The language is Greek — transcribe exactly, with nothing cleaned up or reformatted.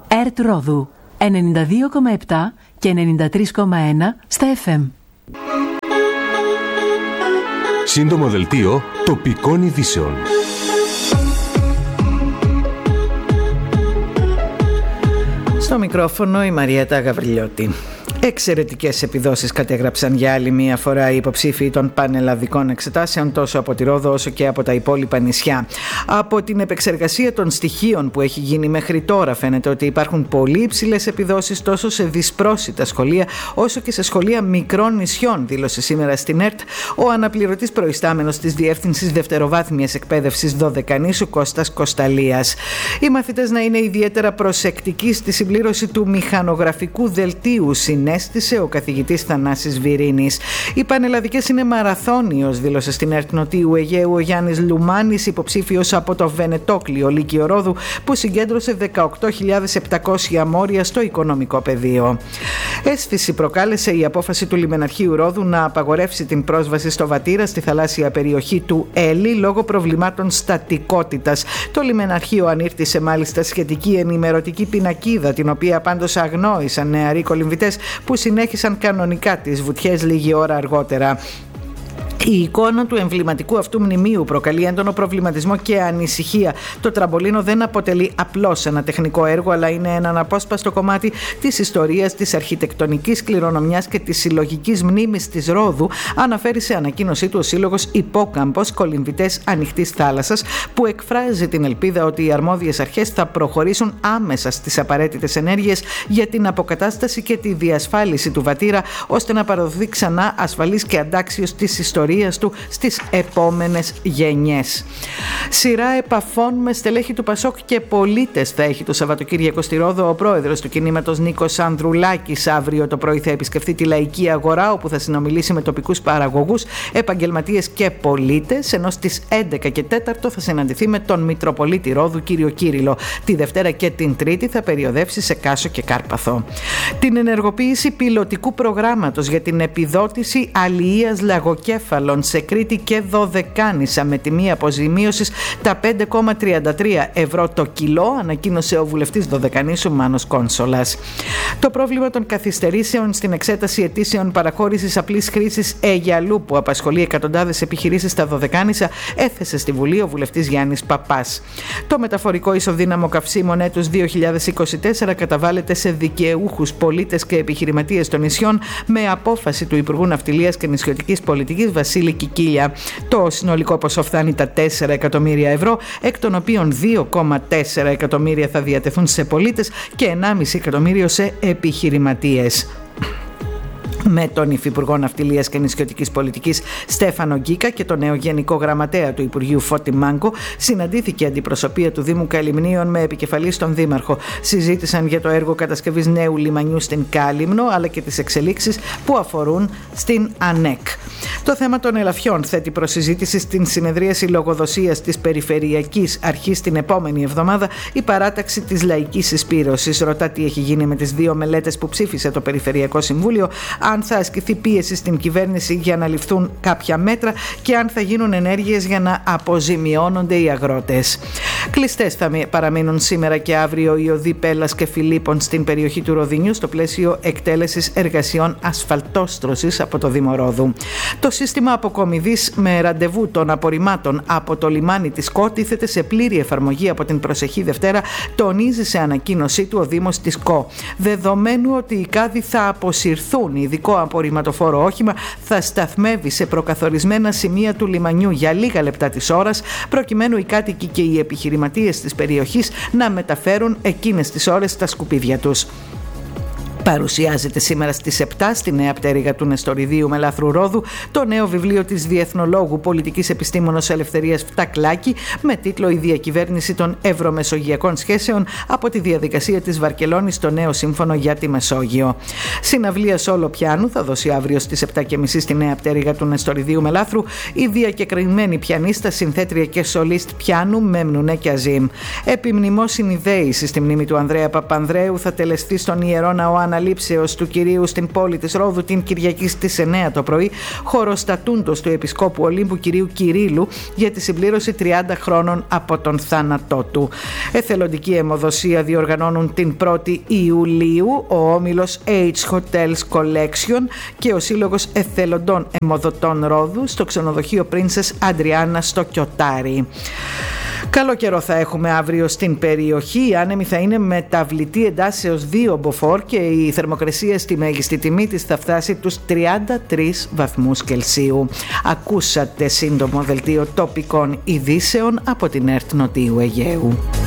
ΕΡΤ Ρόδου ενενήντα δύο κόμμα επτά και ενενήντα τρία κόμμα ένα στα εφ εμ. Σύντομο δελτίο τοπικών ειδήσεων. Στο μικρόφωνο η Μαριέτα Γαβριλιώτη. Εξαιρετικές επιδόσεις κατέγραψαν για άλλη μία φορά οι υποψήφοι των πανελλαδικών εξετάσεων τόσο από τη Ρόδο όσο και από τα υπόλοιπα νησιά. Από την επεξεργασία των στοιχείων που έχει γίνει μέχρι τώρα φαίνεται ότι υπάρχουν πολύ υψηλές επιδόσεις τόσο σε δυσπρόσιτα σχολεία όσο και σε σχολεία μικρών νησιών, δήλωσε σήμερα στην ΕΡΤ ο αναπληρωτής προϊστάμενος της Διεύθυνσης Δευτεροβάθμιας Εκπαίδευσης Δωδεκανήσου Κώστας Κωσταλίας. Οι μαθητές να είναι ιδιαίτερα προσεκτικοί στη συμπλήρωση του μηχανογραφικού δελτίου, συνέστησε ο καθηγητής Θανάσης Βυρίνης. Οι πανελλαδικές είναι μαραθώνιος, δήλωσε στην ΕΡΤ Νοτίου Αιγαίου ο Γιάννης Λουμάνης, υποψήφιος από το Βενετόκλιο Λύκειο Ρόδου, που συγκέντρωσε δεκαοκτώ χιλιάδες επτακόσια μόρια στο οικονομικό πεδίο. Έσφυση προκάλεσε η απόφαση του Λιμεναρχείου Ρόδου να απαγορεύσει την πρόσβαση στο Βατήρα στη θαλάσσια περιοχή του Έλλη λόγω προβλημάτων στατικότητας. Το Λιμεναρχείο ανήρτησε μάλιστα σχετική ενημερωτική πινακίδα, την οποία πάντως αγνόησαν νεαροί κολυμβητές που συνέχισαν κανονικά τις βουτιές λίγη ώρα αργότερα. Η εικόνα του εμβληματικού αυτού μνημείου προκαλεί έντονο προβληματισμό και ανησυχία. Το τραμπολίνο δεν αποτελεί απλώς ένα τεχνικό έργο, αλλά είναι ένα αναπόσπαστο κομμάτι της ιστορίας, της αρχιτεκτονικής κληρονομιάς και της συλλογικής μνήμης της Ρόδου, αναφέρει σε ανακοίνωσή του ο Σύλλογος Υπόκαμπος Κολυμβητές Ανοιχτής Θάλασσας, που εκφράζει την ελπίδα ότι οι αρμόδιες αρχές θα προχωρήσουν άμεσα στις απαραίτητες ενέργειες για την αποκατάσταση και τη διασφάλιση του Βατήρα, ώστε να παραδοθεί ξανά ασφαλής και αντάξιος της ιστορίας του στις επόμενες γενιές. Σειρά επαφών με στελέχη του Πασόκ και πολίτες θα έχει το Σαββατοκύριακο στη Ρόδο ο πρόεδρος του κινήματος Νίκος Ανδρουλάκης. Αύριο το πρωί θα επισκεφθεί τη Λαϊκή Αγορά, όπου θα συνομιλήσει με τοπικούς παραγωγούς, επαγγελματίες και πολίτες, ενώ στις έντεκα και τέσσερα θα συναντηθεί με τον Μητροπολίτη Ρόδου κύριο Κύριλο. Τη Δευτέρα και την Τρίτη θα περιοδεύσει σε Κάσο και Κάρπαθο. Την ενεργοποίηση πιλωτικού προγράμματος για την επιδότηση αλληλείας λαγοκέφαλων σε Κρήτη και Δωδεκάνησα με τιμή αποζημίωσης τα πέντε κόμμα τριάντα τρία ευρώ το κιλό, ανακοίνωσε ο βουλευτής Δωδεκανήσου Μάνος Κόνσολας. Το πρόβλημα των καθυστερήσεων στην εξέταση αιτήσεων παραχώρησης απλής χρήσης αιγιαλού, που απασχολεί εκατοντάδες επιχειρήσεις στα Δωδεκάνησα, έθεσε στη Βουλή ο βουλευτής Γιάννης Παπάς. Το μεταφορικό ισοδύναμο καυσίμων έτους δύο χιλιάδες είκοσι τέσσερα καταβάλλεται σε δικαιούχους πολίτες και επιχειρηματίες των νησιών με απόφαση του Υπουργού Ναυτιλίας και Νησιωτικής Πολιτικής Βασίλη Κικίλια. Το συνολικό ποσό φτάνει τα τέσσερα εκατομμύρια ευρώ, εκ των οποίων δύο κόμμα τέσσερα εκατομμύρια θα διατεθούν σε πολίτες και ενάμιση εκατομμύριο σε επιχειρηματίες. Με τον Υφυπουργό Ναυτιλίας και Νησιωτικής Πολιτικής Στέφανο Γκίκα και τον νέο Γενικό Γραμματέα του Υπουργείου Φώτη Μάγκο συναντήθηκε η αντιπροσωπεία του Δήμου Καλυμνίων με επικεφαλής τον Δήμαρχο. Συζήτησαν για το έργο κατασκευής νέου λιμανιού στην Κάλυμνο, αλλά και τις εξελίξεις που αφορούν στην ΑΝΕΚ. Το θέμα των ελαφιών θέτει προς συζήτηση στην συνεδρίαση λογοδοσίας της Περιφερειακής Αρχής την επόμενη εβδομάδα η παράταξη της λαϊκής συσπήρωσης. Ρωτά τι έχει γίνει με τις δύο μελέτες που ψήφισε το Περιφερειακό Συμβούλιο, αν θα ασκηθεί πίεση στην κυβέρνηση για να ληφθούν κάποια μέτρα και αν θα γίνουν ενέργειες για να αποζημιώνονται οι αγρότες. Κλειστές θα παραμείνουν σήμερα και αύριο οι οδοί Πέλλας και Φιλίππων στην περιοχή του Ροδινιού στο πλαίσιο εκτέλεσης εργασιών ασφαλτόστρωσης από το Δήμο Ρόδου. Το σύστημα αποκομιδής με ραντεβού των απορριμμάτων από το λιμάνι της ΚΟ τίθεται σε πλήρη εφαρμογή από την προσεχή Δευτέρα, τονίζει σε ανακοίνωσή του ο Δήμος της ΚΟ. Δεδομένου ότι οι κάδοι θα αποσυρθούν, ειδικό απορριμματοφόρο όχημα θα σταθμεύει σε προκαθορισμένα σημεία του λιμανιού για λίγα λεπτά της ώρας, προκειμένου οι κάτοικοι και οι επιχειρηματίες της περιοχής να μεταφέρουν εκείνες τις ώρες τα σκουπίδια τους. Παρουσιάζεται σήμερα στις επτά στη Νέα Πτέρυγα του Νεστοριδίου Μελάθρου Ρόδου το νέο βιβλίο της διεθνολόγου πολιτικής επιστήμονος Ελευθερίας Φτακλάκη με τίτλο «Η διακυβέρνηση των ευρωμεσογειακών σχέσεων από τη διαδικασία της Βαρκελόνης στο νέο σύμφωνο για τη Μεσόγειο». Συναυλία σόλο πιάνου θα δώσει αύριο στις επτά και μισή στη Νέα Πτέρυγα του Νεστοριδίου Μελάθρου η διακεκριμένη πιανίστα, συνθέτρια και σολίστ πιάνου Μεμνουνέ Κιαζίμ. Επιμνημόσυνη δέηση στη μνήμη του Ανδρέα Παπανδρέου θα τελεστεί στον Ιερό Ναό αναλήψεως του κυρίου στην πόλη της Ρόδου την Κυριακή στις εννέα το πρωί, χωροστατούντος του Επισκόπου Ολύμπου κυρίου Κυρίλου για τη συμπλήρωση τριάντα χρόνων από τον θάνατό του. Εθελοντική αιμοδοσία διοργανώνουν την πρώτη Ιουλίου ο όμιλος H Hotels Collection και ο Σύλλογος Εθελοντών Αιμοδοτών Ρόδου στο ξενοδοχείο Princess Αντριάννα στο Κιωτάρι. Καλό καιρό θα έχουμε αύριο στην περιοχή. Οι άνεμοι θα είναι μεταβλητή εντάσεως δύο μποφόρ και η θερμοκρασία στη μέγιστη τιμή της θα φτάσει τους τριάντα τρεις βαθμούς Κελσίου. Ακούσατε σύντομο δελτίο τοπικών ειδήσεων από την ΕΡΤ Νοτιού Αιγαίου.